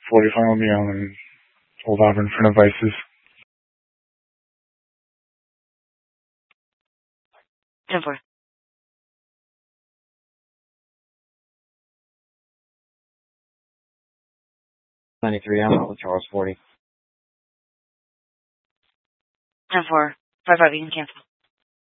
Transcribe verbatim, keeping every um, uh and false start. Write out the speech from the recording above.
forty final meal and Old Auburn for Novices. ten four. ninety-three, I'm out with Charles forty. ten four. five five, you can cancel.